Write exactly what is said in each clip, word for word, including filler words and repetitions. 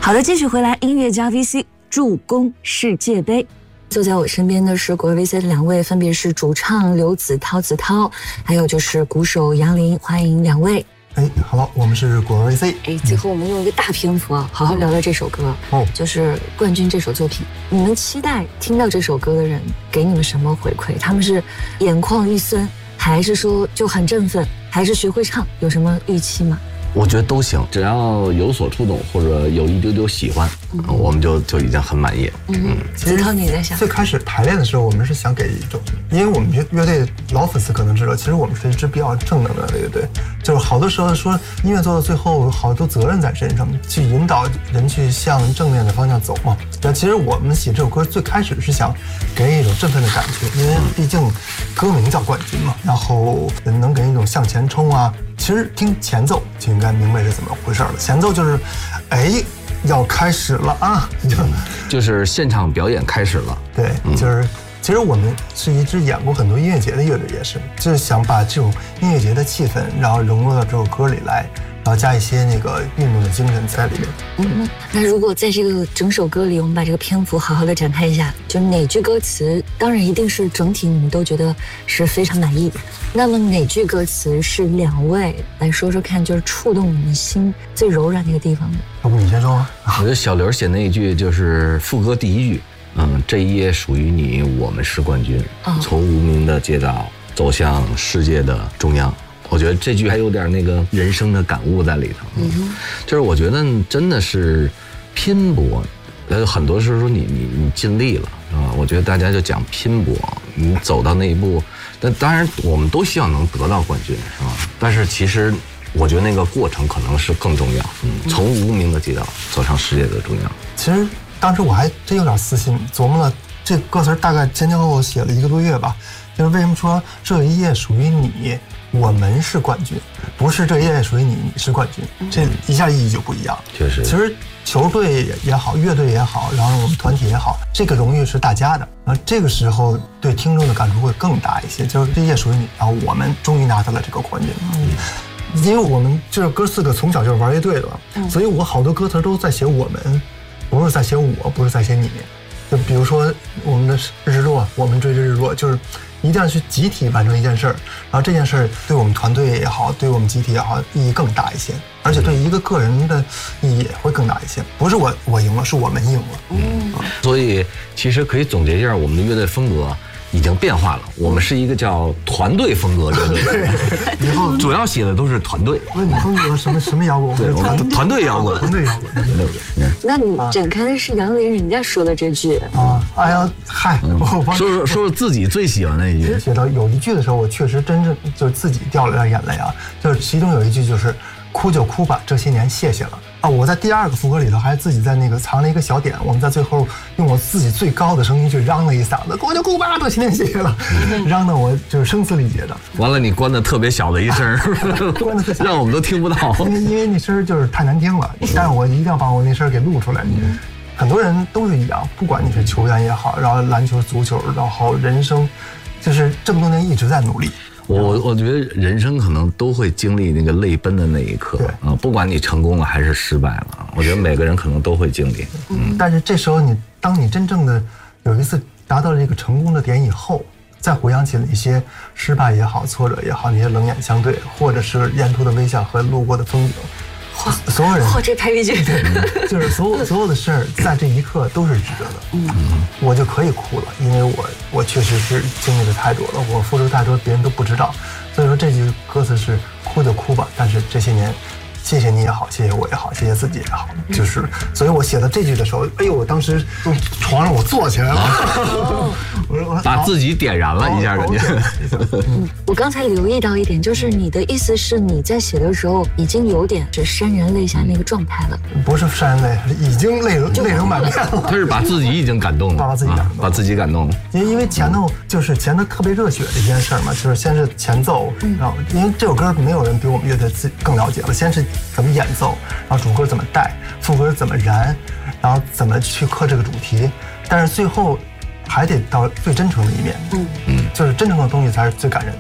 好的，继续回来，音乐家 V C 助攻世界杯。坐在我身边的是国乐 V C 的两位，分别是主唱刘子涛子涛，还有就是鼓手杨林，欢迎两位。 哎，好了，我们是果儿 V C。 哎，最后我们用一个大篇幅啊，好好聊聊这首歌。哦，就是《冠军》这首作品，你们期待听到这首歌的人给你们什么回馈？他们是眼眶一酸，还是说就很振奋，还是学会唱？有什么预期吗？ 我觉得都行，只要有所触动或者有一丢丢喜欢，嗯、我们就就已经很满意。 嗯，子涛你在想？ 最开始排练的时候，我们是想给一种，因为我们乐乐队老粉丝可能知道，其实我们是一支比较正能量的乐队，就是好多时候说音乐做到最后，好多责任在身上，去引导人去向正面的方向走嘛。但其实我们写这首歌最开始是想给人一种振奋的感觉，因为毕竟歌名叫冠军嘛，然后能给人一种向前冲啊。其实听前奏就应该明白是怎么回事了。前奏就是，哎，要开始了啊，就就是现场表演开始了。 对，就是，其实我们是一支演过很多音乐节的乐队，也是，就是想把这种音乐节的气氛，然后融入到这首歌里来，然后加一些那个运动的精神在里面。 嗯，那如果在这个整首歌里，我们把这个篇幅好好的展开一下，就哪句歌词，当然一定是整体你们都觉得是非常满意的。那么哪句歌词是两位来说说看，就是触动你们心最柔软的一个地方的？ 要不你先说吗？ 我觉得小刘写那一句就是副歌第一句，嗯，这一夜属于你，我们是冠军，哦、从无名的街道走向世界的中央。我觉得这句还有点那个人生的感悟在里头，嗯，就是我觉得真的是拼搏，呃，很多时候你你你尽力了，是吧？我觉得大家就讲拼搏，你走到那一步，但当然我们都希望能得到冠军，是吧？但是其实我觉得那个过程可能是更重要，嗯，从无名的街道走上世界的中央。 其实当时我还真有点私心，琢磨了这歌词大概前前后后写了一个多月吧，就是为什么说这一夜属于你，我们是冠军，不是这一夜属于你，你是冠军，这一下意义就不一样。 确实， 其实球队也好，乐队也好，然后我们团体也好，这个荣誉是大家的。然后这个时候对听众的感触会更大一些，就是这一夜属于你，然后我们终于拿到了这个冠军。嗯，因为我们这哥四个从小就是玩乐队的，嗯，所以我好多歌词都在写我们，不是在写我，不是在写你。就比如说我们的日落，我们追着日落，就是一定要去集体完成一件事儿，然后这件事儿对我们团队也好，对我们集体也好，意义更大一些，而且对一个个人的意义也会更大一些。不是我我赢了，是我们赢了。 嗯，所以其实可以总结一下我们的乐队风格。已经变化了，我们是一个叫团队风格乐队，以后主要写的都是团队。 那你风格什么什么摇滚？ 对，我们团队摇滚， 团队摇滚，对对。那你展开的是杨林人家说的这句啊，哎呀，嗨， 说说说说自己最喜欢的一句。 写到有一句的时候，我确实真正就是自己掉了点眼泪啊，就是其中有一句就是哭就哭吧，这些年谢谢了。啊！我在第二个副歌里头还自己在那个藏了一个小点，我们在最后用我自己最高的声音去嚷了一嗓子，哭就哭吧，都谢谢谢了，嚷的我就是声嘶力竭的。 完了，你关的特别小的一声，关的特小，让我们都听不到， 因为因为那声就是太难听了。但是我一定要把我那声给录出来。嗯，很多人都是一样，不管你是球员也好，然后篮球、足球，然后人生，就是这么多年一直在努力。 我我觉得人生可能都会经历那个泪奔的那一刻啊，不管你成功了还是失败了，我觉得每个人可能都会经历。 嗯，但是这时候你当你真正的有一次达到了这个成功的点以后，再回想起那些失败也好、挫折也好，那些冷眼相对，或者是沿途的微笑和路过的风景，所有人， 哇，这拍一句， 就是所有所有的事儿，在这一刻都是值得的。嗯，我就可以哭了，因为我我确实是经历的太多了，我付出太多，别人都不知道。所以说这句歌词是哭就哭吧，但是这些年，谢谢你也好，谢谢我也好，谢谢自己也好，就是，所以我写到这句的时候，哎呦，我当时从床上我坐起来了， 我说把自己点燃了一下，感觉。 嗯，我刚才留意到一点，就是你的意思是你在写的时候已经有点是潸然泪下那个状态了， 不是潸然泪，已经泪泪流满面了。 他是把自己已经感动了， 把自己感动， 把自己感动了。 因为因为前头就是前头特别热血的一件事嘛，就是先是前奏，然后因为这首歌没有人比我们乐队自更了解了，先是怎么演奏，然后主歌怎么带，副歌怎么燃，然后怎么去刻这个主题，但是最后还得到最真诚的一面。嗯嗯，就是真诚的东西才是最感人的。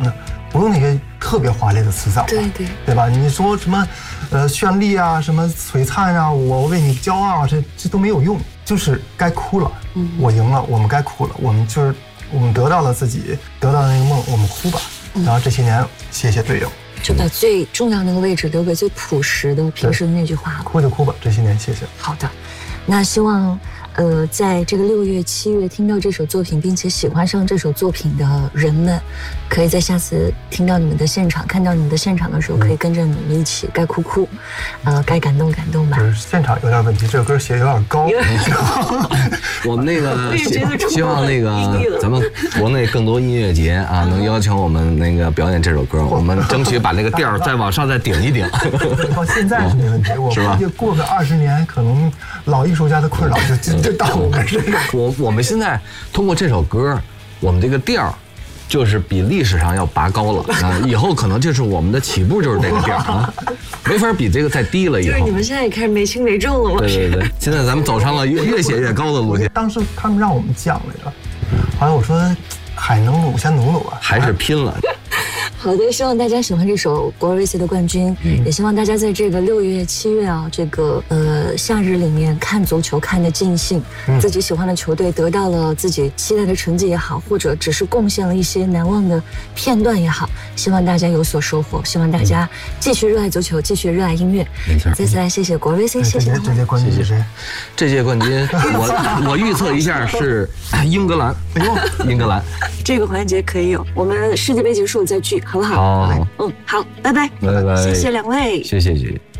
不用那些特别华丽的词藻， 对对对吧？你说什么，呃，绚丽啊，什么璀璨啊，我为你骄傲啊，这这都没有用，就是该哭了，嗯，我赢了，我们该哭了，我们就是我们得到了自己得到的那个梦，我们哭吧。然后这些年，谢谢队友， 就把最重要那个位置留给最朴实的平时的那句话了。 哭就哭吧，这些年谢谢。 好的，那希望。呃，在这个六月、七月听到这首作品，并且喜欢上这首作品的人们，可以在下次听到你们的现场、看到你们的现场的时候，可以跟着你们一起该哭哭，呃，该感动感动吧。 就是现场有点问题，这个歌写有点高。 我们那个希望那个咱们国内更多音乐节啊，能邀请我们那个表演这首歌，我们争取把那个调再往上再顶一顶。 到现在是没问题，我估计过个二十年，可能老艺术家的困扰就。这到我们身上， 我我们现在通过这首歌，我们这个调就是比历史上要拔高了啊！以后可能就是我们的起步就是这个调啊，没法比这个再低了。以后就是你们现在也开始没轻没重了吗？ 对对对，现在咱们走上了越越写越高的路线。 当时他们让我们降来着，后来我说海能努先努努吧， 还是拼了。 好的，希望大家喜欢这首国瑞 C 的冠军，嗯、也希望大家在这个六月、七月啊，这个呃夏日里面看足球看得尽兴，嗯、自己喜欢的球队得到了自己期待的成绩也好，或者只是贡献了一些难忘的片段也好，希望大家有所收获，希望大家继续热爱足球，继续热爱音乐。 没错， 再次来谢谢国瑞 C， 谢谢。 这届冠军是谁？ 这届冠军我我预测一下是英格兰。哎呦，英格兰。 这个环节可以有，我们世界杯结束再聚，好不好？ 好， 嗯，好，拜拜， 拜拜， 谢谢两位， 谢谢姐姐。